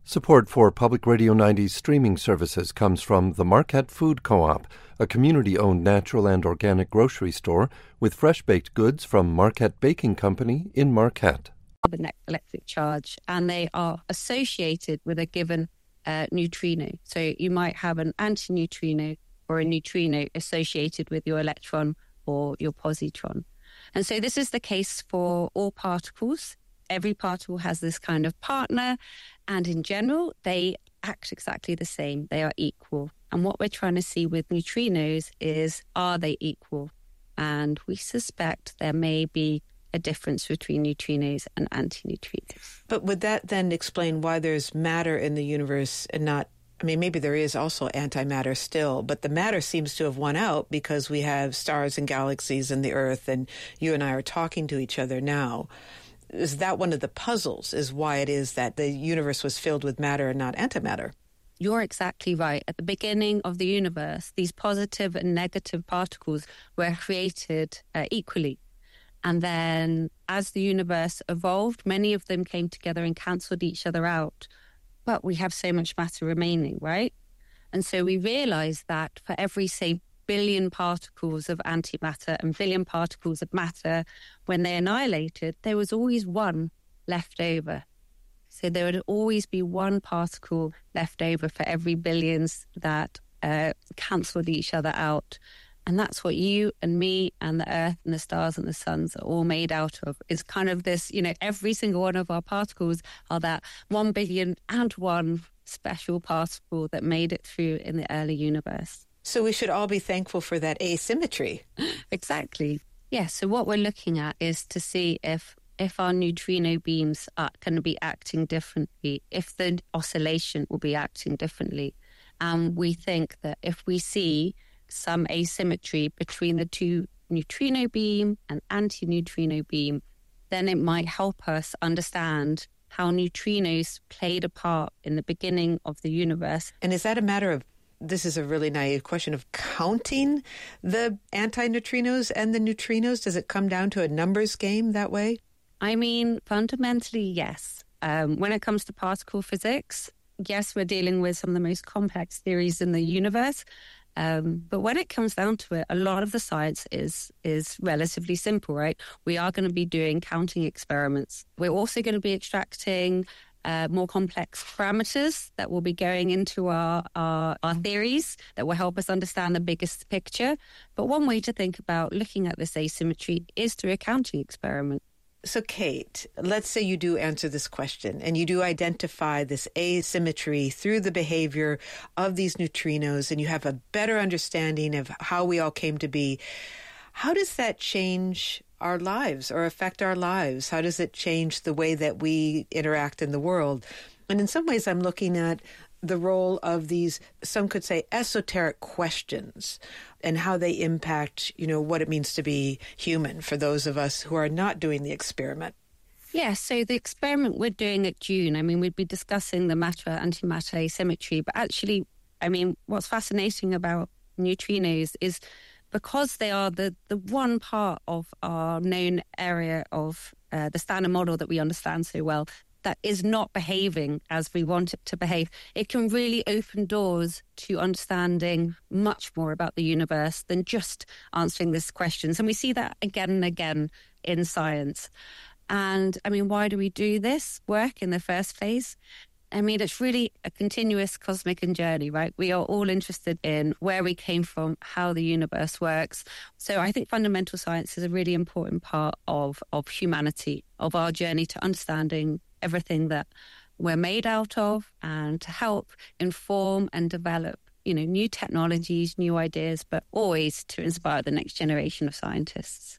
Support for Public Radio 90's streaming services comes from the Marquette Food Co-op, a community-owned natural and organic grocery store with fresh-baked goods from Marquette Baking Company in Marquette. The net electric charge, and they are associated with a given neutrino. So you might have an antineutrino or a neutrino associated with your electron or your positron. And so this is the case for all particles. Every particle has this kind of partner, and in general, they act exactly the same. They are equal. And what we're trying to see with neutrinos is, are they equal? And we suspect there may be a difference between neutrinos and antineutrinos. But would that then explain why there's matter in the universe and not, I mean, maybe there is also antimatter still, but the matter seems to have won out because we have stars and galaxies and the Earth, and you and I are talking to each other now. Is that one of the puzzles, is why it is that the universe was filled with matter and not antimatter? You're exactly right. At the beginning of the universe, these positive and negative particles were created equally. And then as the universe evolved, many of them came together and cancelled each other out. But we have so much matter remaining, right? And so we realized that for every, say, billion particles of antimatter and billion particles of matter, when they annihilated, there was always one left over. So there would always be one particle left over for every billions that cancelled each other out. And that's what you and me and the Earth and the stars and the suns are all made out of. It's kind of this, every single one of our particles are that 1 billion and one special particle that made it through in the early universe. So we should all be thankful for that asymmetry. Exactly. Yeah, so what we're looking at is to see if our neutrino beams are going to be acting differently, if the oscillation will be acting differently. And we think that if we see some asymmetry between the two neutrino beam and antineutrino beam, then it might help us understand how neutrinos played a part in the beginning of the universe. And is that a matter of, this is a really naive question, of counting the antineutrinos and the neutrinos? Does it come down to a numbers game that way? I mean, fundamentally, yes. When it comes to particle physics, yes, we're dealing with some of the most complex theories in the universe. But when it comes down to it, a lot of the science is relatively simple, right? We are going to be doing counting experiments. We're also going to be extracting more complex parameters that will be going into our theories that will help us understand the biggest picture. But one way to think about looking at this asymmetry is through a counting experiment. So, Kate, let's say you do answer this question and you do identify this asymmetry through the behavior of these neutrinos, and you have a better understanding of how we all came to be. How does that change our lives or affect our lives? How does it change the way that we interact in the world? And in some ways, I'm looking at the role of these, some could say, esoteric questions and how they impact, what it means to be human for those of us who are not doing the experiment. Yeah, so the experiment we're doing at June, we'd be discussing the matter-antimatter asymmetry, but actually, what's fascinating about neutrinos is because they are the one part of our known area of the standard model that we understand so well, that is not behaving as we want it to behave, it can really open doors to understanding much more about the universe than just answering these questions. And we see that again and again in science. And why do we do this work in the first place? It's really a continuous cosmic journey, right? We are all interested in where we came from, how the universe works. So I think fundamental science is a really important part of humanity, of our journey to understanding everything that we're made out of, and to help inform and develop, new technologies, new ideas, but always to inspire the next generation of scientists.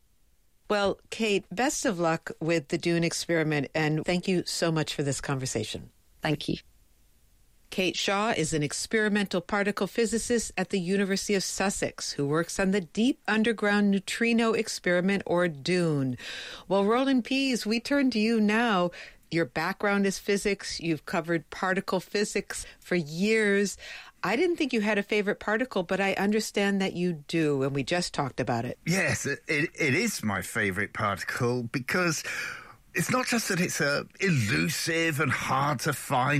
Well, Kate, best of luck with the Dune experiment, and thank you so much for this conversation. Thank you. Kate Shaw is an experimental particle physicist at the University of Sussex who works on the Deep Underground Neutrino Experiment, or DUNE. Well, Roland Pease, we turn to you now. Your background is physics. You've covered particle physics for years. I didn't think you had a favorite particle, but I understand that you do, and we just talked about it. Yes, it is my favorite particle because it's not just that it's elusive and hard to find.